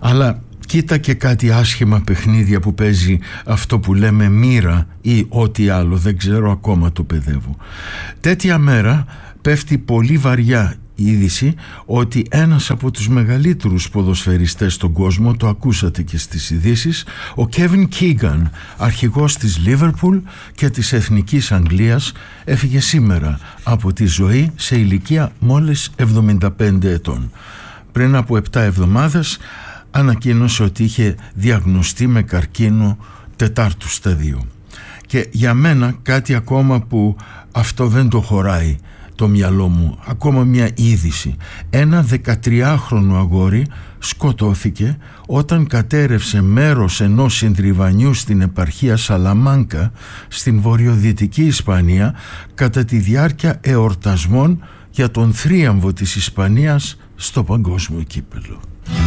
Αλλά κοίτα και κάτι άσχημα παιχνίδια που παίζει αυτό που λέμε μοίρα ή ό,τι άλλο, δεν ξέρω, ακόμα το παιδεύω. Τέτοια μέρα πέφτει πολύ βαριά η είδηση ότι ένας από τους μεγαλύτερους ποδοσφαιριστές στον κόσμο, το ακούσατε και στις ειδήσεις, ο Κέβιν Κίγκαν, αρχηγός της Λίβερπουλ και της Εθνικής Αγγλίας, έφυγε σήμερα από τη ζωή σε ηλικία μόλις 75 ετών. Πριν από 7 εβδομάδες ανακοίνωσε ότι είχε διαγνωστεί με καρκίνο 4ου σταδίου. Και για μένα κάτι ακόμα που αυτό δεν το χωράει το μυαλό μου, ακόμα μια είδηση. Ένα 13χρονο αγόρι σκοτώθηκε όταν κατέρευσε μέρος ενός συντριβανιού στην επαρχία Σαλαμάνκα στην βορειοδυτική Ισπανία κατά τη διάρκεια εορτασμών για τον θρίαμβο της Ισπανίας στο παγκόσμιο κύπελλο.